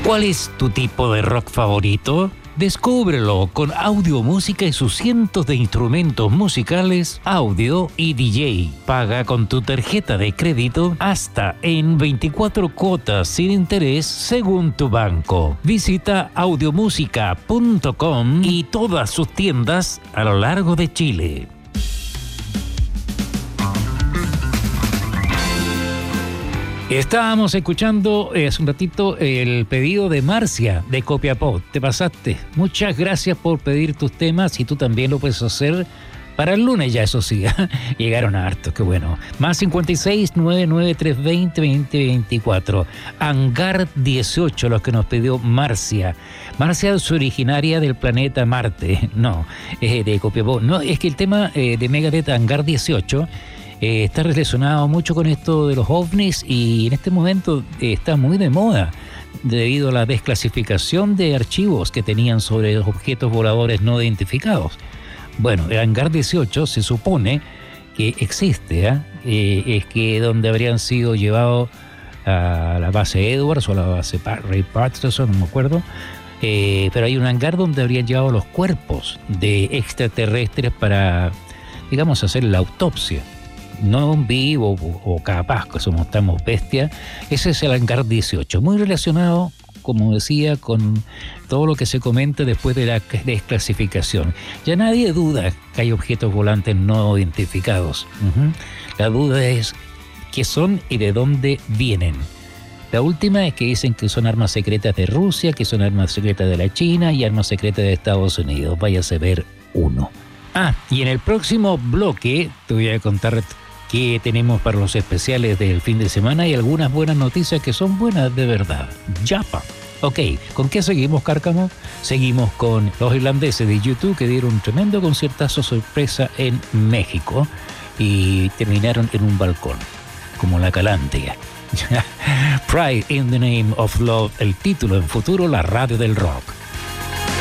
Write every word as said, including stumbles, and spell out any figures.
¿Cuál es tu tipo de rock favorito? Descúbrelo con Audio Música y sus cientos de instrumentos musicales, audio y D J. Paga con tu tarjeta de crédito hasta en veinticuatro cuotas sin interés según tu banco. Visita audiomusica punto com y todas sus tiendas a lo largo de Chile. Estábamos escuchando eh, hace un ratito el pedido de Marcia de Copiapó. Te pasaste. Muchas gracias por pedir tus temas y tú también lo puedes hacer para el lunes ya, eso sí. Llegaron a hartos, qué bueno. Más cincuenta y seis, noventa y nueve, trescientos veinte, veinte veinticuatro. Hangar dieciocho, los que nos pidió Marcia. Marcia es originaria del planeta Marte. No, es de Copiapó. No, es que el tema eh, de Megadeth Hangar dieciocho... Eh, está relacionado mucho con esto de los ovnis y en este momento eh, está muy de moda debido a la desclasificación de archivos que tenían sobre los objetos voladores no identificados. Bueno, el Hangar dieciocho se supone que existe, ¿eh? Eh, es que donde habrían sido llevados a la base Edwards o a la base Ray Patterson, no me acuerdo, eh, pero hay un hangar donde habrían llevado los cuerpos de extraterrestres para, digamos, hacer la autopsia. No en vivo o, o capaz que somos estamos bestias. Ese es el Hangar dieciocho, muy relacionado, como decía, con todo lo que se comenta después de la desclasificación. Ya nadie duda que hay objetos volantes no identificados. Uh-huh. La duda es qué son y de dónde vienen. La última es que dicen que son armas secretas de Rusia, que son armas secretas de la China y armas secretas de Estados Unidos. Váyase a ver uno. Ah, y en el próximo bloque te voy a contar qué tenemos para los especiales del fin de semana y algunas buenas noticias que son buenas de verdad. Yapa. Ok, ¿con qué seguimos, Cárcamo? Seguimos con los irlandeses de YouTube que dieron un tremendo conciertazo sorpresa en México y terminaron en un balcón, como la Calandia. Pride in the Name of Love, el título en futuro, la radio del rock.